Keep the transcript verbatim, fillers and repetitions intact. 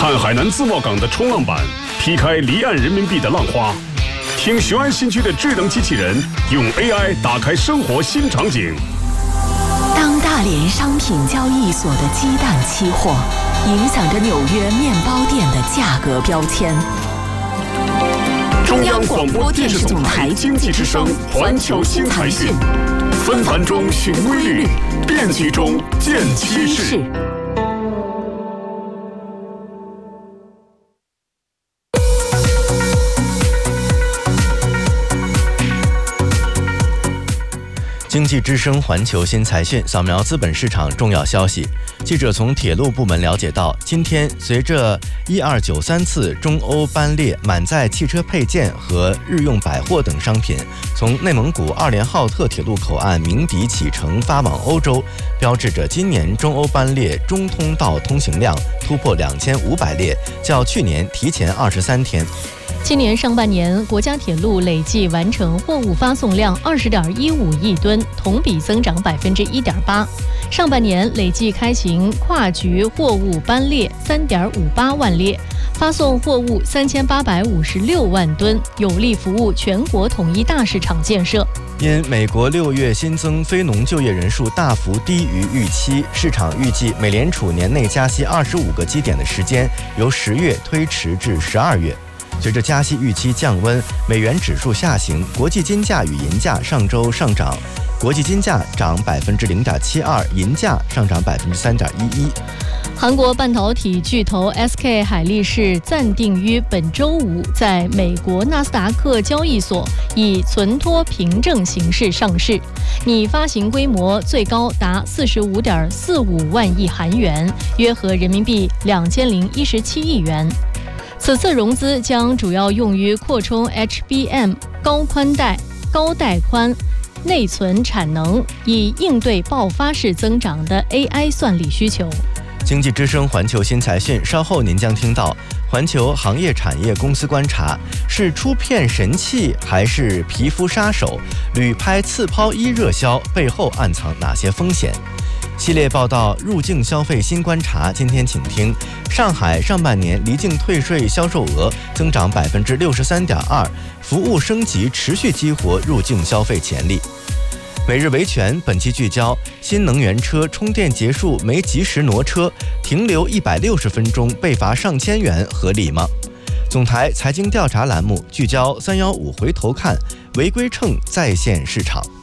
看海南自贸港的冲浪板劈开离岸人民币的浪花，听雄安新区的智能机器人用 A I 打开生活新场景。 当大连商品交易所的鸡蛋期货影响着纽约面包店的价格标签。中央广播电视总台经济之声环球新财讯，纷繁中寻规律，变局中见趋势。 经济之声环球新财讯，扫描资本市场重要消息。记者从铁路部门了解到，今天随着一二九三次中欧班列满载汽车配件和日用百货等商品从内蒙古二连浩特铁路口岸鸣笛启程发往欧洲，标志着今年中欧班列中通道通行量突破两千五百列，较去年提前二十三天。 今年上半年，国家铁路累计完成货物发送量二十点一五亿吨，同比增长百分之一点八。上半年累计开行跨局货物班列三点五八万列，发送货物三千八百五十六万吨，有力服务全国统一大市场建设。 因美国六月新增非农就业人数大幅低于预期，市场预计美联储年内加息二十五个基点的时间由十月推迟至十二月。随着加息预期降温，美元指数下行，国际金价与银价上周上涨，国际金价涨百分之零点七二，银价上涨百分之三点一一。 韩国半导体巨头 S K 海力士暂定于本周五在美国纳斯达克交易所以存托凭证形式上市，拟发行规模最高达四十五点四五万亿韩元，约合人民币两千零一十七亿元。此次融资将主要用于扩充 H B M 高宽带、高带宽内存产能，以应对爆发式增长的 A I 算力需求。 经济之声环球新财讯，稍后您将听到环球行业产业公司观察，是出片神器还是皮肤杀手？旅拍次抛衣热销背后暗藏哪些风险？系列报道入境消费新观察，今天请听：上海上半年离境退税销售额增长百分之六十三点二，服务升级持续激活入境消费潜力。每日维权本期聚焦：新能源车充电结束没及时挪车，停留一百六十分钟被罚上千元，合理吗？总台财经调查栏目聚焦三一五回头看，违规秤再现市场。